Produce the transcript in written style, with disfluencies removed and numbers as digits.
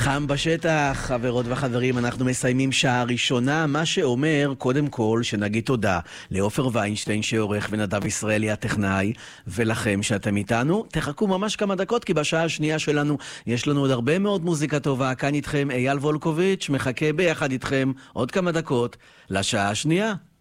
חם בשטח, חברות וחברים, אנחנו מסיימים שעה ראשונה, מה שאומר קודם כל שנגיד תודה לעופר ויינשטיין שעורך ונדב ישראלי הטכנאי, ולכם שאתם איתנו. תחכו ממש כמה דקות כי בשעה השנייה שלנו יש לנו עוד הרבה מאוד מוזיקה טובה. כאן איתכם אייל וולקוביץ', מחכה ביחד איתכם עוד כמה דקות לשעה השנייה.